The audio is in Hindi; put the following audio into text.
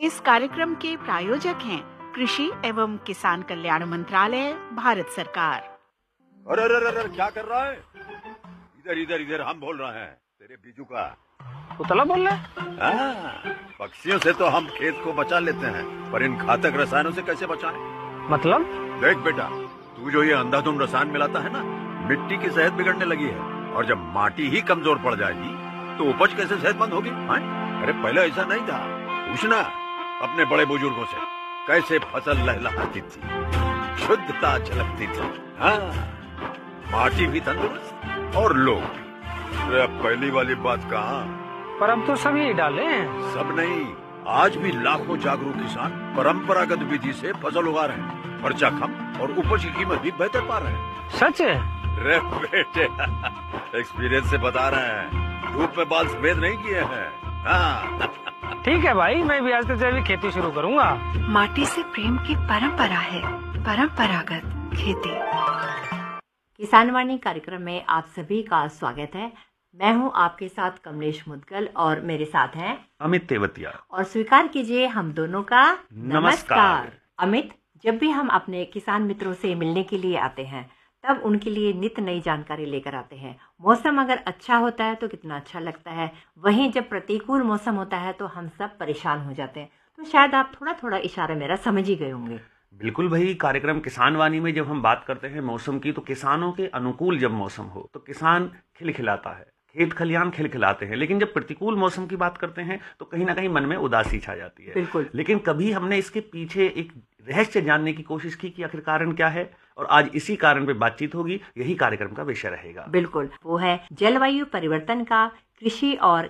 इस कार्यक्रम के प्रायोजक हैं कृषि एवं किसान कल्याण मंत्रालय, भारत सरकार। अरे अरे अरे क्या कर रहा है? इधर इधर इधर, हम बोल रहे हैं तेरे बीजू का। उतला बोल रहा है? पक्षियों से तो हम खेत को बचा लेते हैं, पर इन घातक रसायनों से कैसे बचाएं? मतलब? देख बेटा, तू जो ये अंधाधुंध रसायन मिलाता है ना, मिट्टी की सेहत बिगड़ने लगी है। और जब माटी ही कमजोर पड़ जाएगी तो उपज कैसे सेहतमंद होगी? अरे पहले ऐसा नहीं था। पूछना अपने बड़े बुजुर्गों से, कैसे फसल लहलहाती थी, शुद्धता झलकती थी। माटी भी तंदुरुस्त और लोग भी। अब पहली वाली बात कहाँ? पर अब तो सभी डाले हैं। सब नहीं, आज भी लाखों जागरूक किसान परंपरागत विधि से फसल उगा रहे हैं। खर्चा कम और उपज की कीमत भी बेहतर पा रहे हैं। सच है? रे बेटे, एक्सपीरियंस से बता रहे हैं, धूप में बाल सफेद नहीं किए हैं। ठीक है भाई, मैं भी आज से जैविक खेती शुरू करूंगा। माटी से प्रेम की परंपरा है, परंपरागत खेती। किसान वाणी कार्यक्रम में आप सभी का स्वागत है। मैं हूं आपके साथ कमलेश मुदगल और मेरे साथ हैं अमित तेवतिया। और स्वीकार कीजिए हम दोनों का नमस्कार। अमित, जब भी हम अपने किसान मित्रों से मिलने के लिए आते हैं तब उनके लिए नित नई जानकारी लेकर आते हैं। मौसम अगर अच्छा होता है तो कितना अच्छा लगता है, वहीं जब प्रतिकूल मौसम होता है तो हम सब परेशान हो जाते हैं। तो शायद आप थोड़ा थोड़ा इशारा मेरा समझ ही गए होंगे। बिल्कुल भाई, कार्यक्रम किसान वाणी में जब हम बात करते हैं मौसम की, तो किसानों के अनुकूल जब मौसम हो तो किसान खिलखिलाता है, खेत खलियान खिलखिलाते हैं। लेकिन जब प्रतिकूल मौसम की बात करते हैं तो कहीं ना कहीं मन में उदासी छा जाती है। बिल्कुल। लेकिन कभी हमने इसके पीछे एक रहस्य जानने की कोशिश की कि आखिर कारण क्या है, और आज इसी कारण पे बातचीत होगी। यही कार्यक्रम का विषय रहेगा। बिल्कुल, वो है जलवायु परिवर्तन का कृषि और